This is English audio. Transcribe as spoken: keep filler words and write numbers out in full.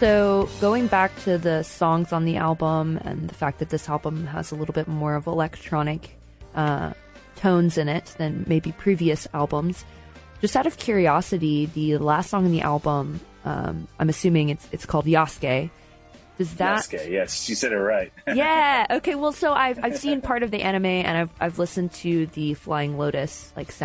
So going back to the songs on the album and the fact that this album has a little bit more of electronic uh, tones in it than maybe previous albums, just out of curiosity, the last song in the album, um, I'm assuming it's it's called Yasuke. Does that? Yasuke, yes, you said it right. Yeah. Okay. Well, so I've I've seen part of the anime and I've I've listened to the Flying Lotus like sound.